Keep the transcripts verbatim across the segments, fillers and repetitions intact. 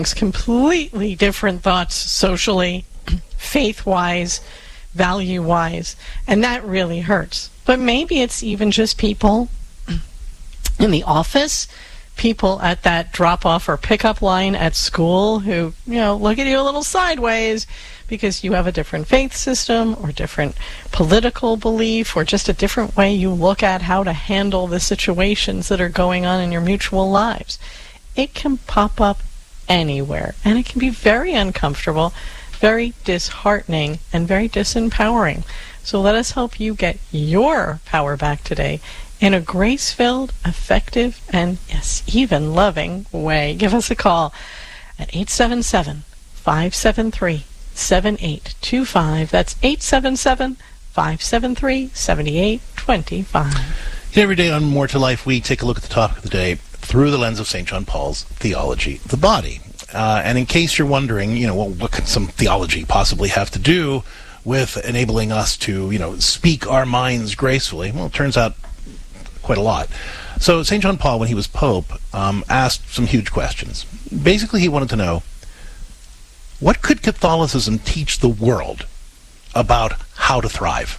completely different thoughts socially, faith-wise, value-wise, and that really hurts. But maybe it's even just people in the office, people at that drop-off or pickup line at school who, you know, look at you a little sideways because you have a different faith system or different political belief or just a different way you look at how to handle the situations that are going on in your mutual lives. It can pop up anywhere, and it can be very uncomfortable, very disheartening, and very disempowering. So let us help you get your power back today in a grace-filled, effective, and yes, even loving way. Give us a call at eight seven seven, five seven three, seven eight two five. That's eight seven seven, five seven three, seven eight two five. Every day on More to Life, we take a look at the topic of the day through the lens of Saint John Paul's theology of the body. Uh, and in case you're wondering, you know, well, what could some theology possibly have to do with enabling us to, you know, speak our minds gracefully? Well, it turns out quite a lot. So Saint John Paul, when he was Pope, um, asked some huge questions. Basically, he wanted to know, what could Catholicism teach the world about how to thrive?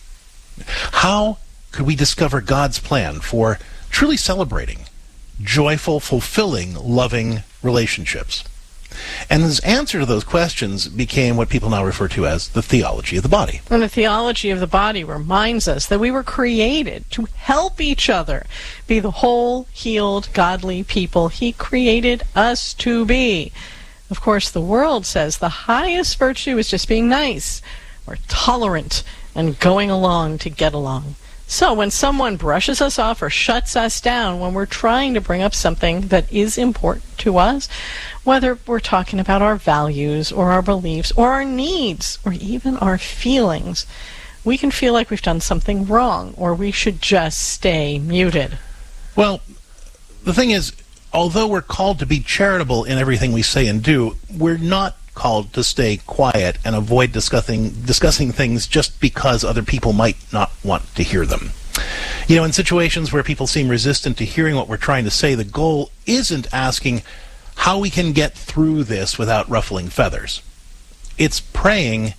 How could we discover God's plan for truly celebrating joyful, fulfilling, loving relationships? And his answer to those questions became what people now refer to as the theology of the body. And the theology of the body reminds us that we were created to help each other be the whole, healed, godly people He created us to be. Of course, the world says the highest virtue is just being nice or tolerant and going along to get along. So when someone brushes us off or shuts us down when we're trying to bring up something that is important to us, whether we're talking about our values or our beliefs or our needs or even our feelings, we can feel like we've done something wrong or we should just stay muted. Well, the thing is, although we're called to be charitable in everything we say and do, we're not called to stay quiet and avoid discussing discussing things just because other people might not want to hear them. You know, in situations where people seem resistant to hearing what we're trying to say, the goal isn't asking how we can get through this without ruffling feathers. It's praying,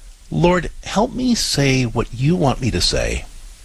Lord, help me say what you want me to say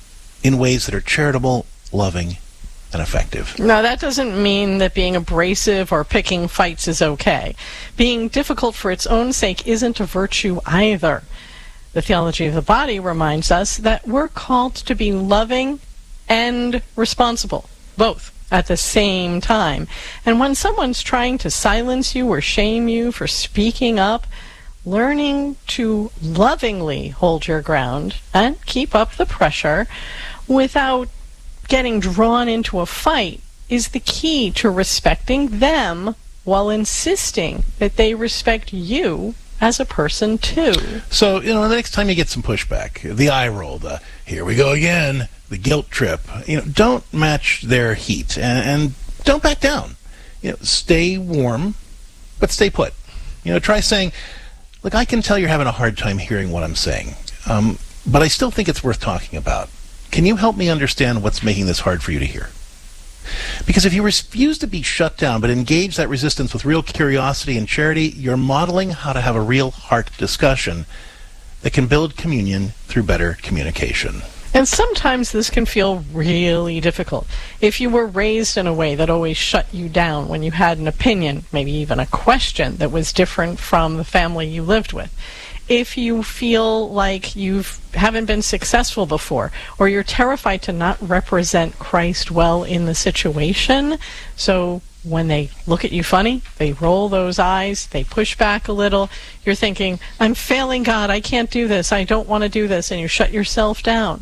in ways that are charitable, loving, and effective. Now, that doesn't mean that being abrasive or picking fights is okay. Being difficult for its own sake isn't a virtue either. The theology of the body reminds us that we're called to be loving and responsible, both at the same time. And when someone's trying to silence you or shame you for speaking up, learning to lovingly hold your ground and keep up the pressure without getting drawn into a fight is the key to respecting them while insisting that they respect you as a person too. So, you know, the next time you get some pushback, the eye roll, the here we go again, the guilt trip, you know, don't match their heat and, and don't back down. You know, stay warm, but stay put. You know, try saying, look, I can tell you're having a hard time hearing what I'm saying, um, but I still think it's worth talking about. Can you help me understand what's making this hard for you to hear? Because if you refuse to be shut down but engage that resistance with real curiosity and charity, you're modeling how to have a real heart discussion that can build communion through better communication. And sometimes this can feel really difficult. If you were raised in a way that always shut you down when you had an opinion, maybe even a question that was different from the family you lived with. If you feel like you haven't been successful before, or you're terrified to not represent Christ well in the situation, so when they look at you funny, they roll those eyes, they push back a little, you're thinking, I'm failing God, I can't do this, I don't want to do this, and you shut yourself down.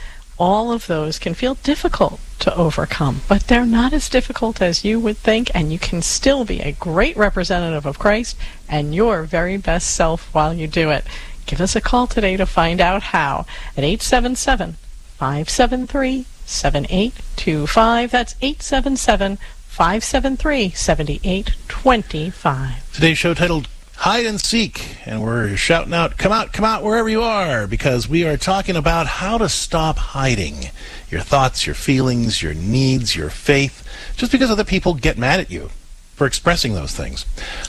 All of those can feel difficult to overcome, but they're not as difficult as you would think, and you can still be a great representative of Christ and your very best self while you do it. Give us a call today to find out how at eight seven seven, five seven three, seven eight two five. That's eight seven seven, five seven three, seven eight two five. Today's show titled Hide and Seek, and we're shouting out, come out, come out wherever you are, because we are talking about how to stop hiding your thoughts, your feelings, your needs, your faith, just because other people get mad at you for expressing those things.